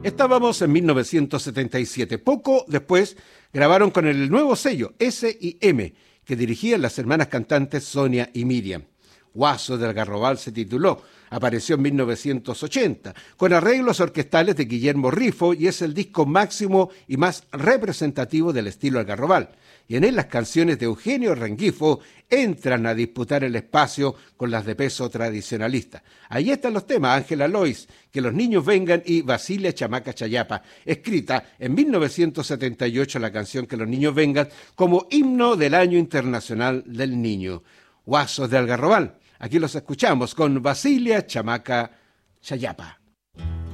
Estábamos en 1977. Poco después grabaron con el nuevo sello S&M, que dirigían las hermanas cantantes Sonia y Miriam. Guaso del Algarrobal se tituló. Apareció en 1980, con arreglos orquestales de Guillermo Rifo, y es el disco máximo y más representativo del estilo algarrobal. Y en él las canciones de Eugenio Rengifo entran a disputar el espacio con las de peso tradicionalista. Ahí están los temas Ángela Lois, Que los niños vengan, y Basilia Chamaca Chayapa, escrita en 1978 la canción Que los niños vengan como himno del Año Internacional del Niño. Guasos de Algarrobal. Aquí los escuchamos con Basilia Chamaca Chayapa.